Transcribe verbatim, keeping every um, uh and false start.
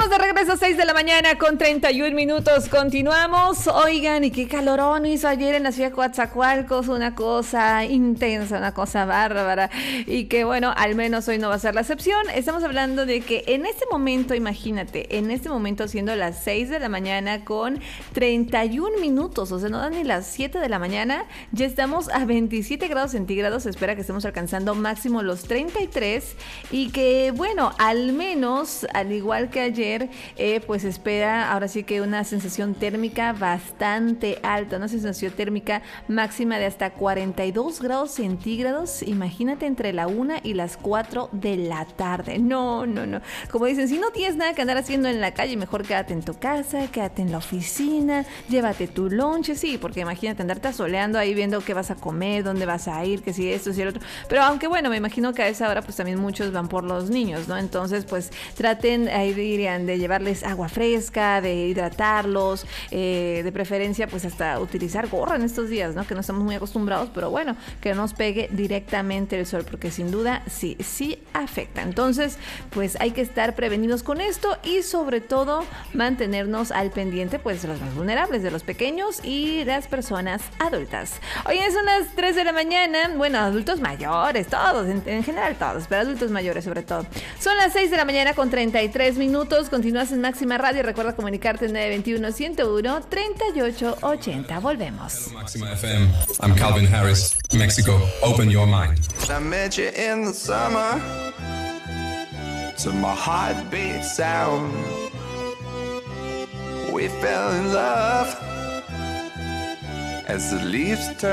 Estamos de regreso, seis de la mañana con treinta y un minutos. Continuamos. Oigan, y qué calorón hizo ayer en la ciudad de Coatzacoalcos. Una cosa intensa, una cosa bárbara. Y que bueno, al menos hoy no va a ser la excepción. Estamos hablando de que en este momento, imagínate, en este momento siendo las seis de la mañana con treinta y un minutos. O sea, no dan ni las siete de la mañana. Ya estamos a veintisiete grados centígrados. Se espera que estemos alcanzando máximo los treinta y tres. Y que bueno, al menos, al igual que ayer, eh, pues espera ahora sí que una sensación térmica bastante alta, una sensación térmica máxima de hasta cuarenta y dos grados centígrados. Imagínate entre la una y las cuatro de la tarde. No, no, no. Como dicen, si no tienes nada que andar haciendo en la calle, mejor quédate en tu casa, quédate en la oficina, llévate tu lonche, sí, porque imagínate andarte asoleando ahí viendo qué vas a comer, dónde vas a ir, que si esto, si el otro. Pero aunque bueno, me imagino que a esa hora pues también muchos van por los niños, ¿no? Entonces pues traten ahí de de llevarles agua fresca, de hidratarlos, eh, de preferencia pues hasta utilizar gorra en estos días, ¿no? Que no estamos muy acostumbrados, pero bueno, que no nos pegue directamente el sol, porque sin duda sí, sí afecta. Entonces pues hay que estar prevenidos con esto y sobre todo mantenernos al pendiente pues de los más vulnerables, de los pequeños y las personas adultas. Hoy son las tres de la mañana, bueno, adultos mayores, todos, en, en general todos, pero adultos mayores sobre todo. Son las seis de la mañana con treinta y tres minutos. Continúas en Máxima Radio. Recuerda comunicarte en nueve veintiuno, ciento uno, treinta y ocho ochenta. Volvemos. Hello, Máxima F M. I'm Calvin Harris, Mexico. Open your mind. I met you in the summer to my heartbeat sound. We fell in love as the leaves turn.